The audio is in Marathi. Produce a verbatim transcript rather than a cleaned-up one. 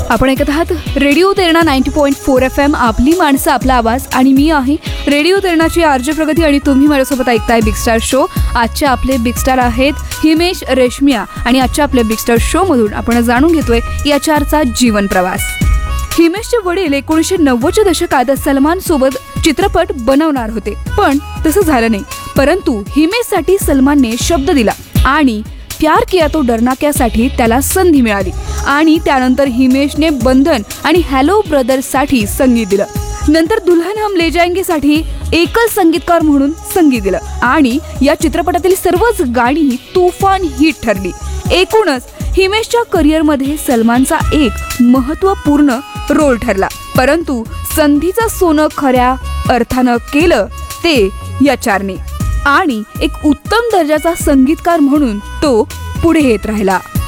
आपण ऐकत आहात radio Terna ninety point four F M, आपली माणसं आपला आवाज. आणि मी आहे रेडिओ तेरणाची आरजे प्रगती आणि तुम्ही माझ्यासोबत ऐकताय बिग स्टार शो. आजचे आपले बिग स्टार आहेत हिमेश रेशमिया आणि आजच्या आपल्या बिग स्टार शो मधून आपण जाणून घेतोय या चारचा जीवन प्रवास. हिमेशचे वडील एकोणीसशे नव्वदच्या दशकात सलमान सोबत चित्रपट बनवणार होते, पण तसं झालं नाही. परंतु हिमेशसाठी सलमानने शब्द दिला आणि प्यार किया तो डरना क्यासाठी त्याला संधी मिळाली. आणि त्यानंतर हिमेशने बंधन आणि हॅलो ब्रदर्स साठी संगीत दिलं. नंतर दुल्हन हम ले जाएंगे साठी एकच संगीतकार म्हणून संगीत दिलं आणि या चित्रपटातील सर्वच गाणी तुफान हिट ठरली. एकूणच हिमेशच्या करिअरमध्ये सलमानचा एक महत्त्वपूर्ण रोल ठरला. परंतु संधीचं सोनं खऱ्या अर्थानं केलं ते या चारने आणि एक उत्तम दर्जाचा संगीतकार म्हणून तो पुढे येत राहिला.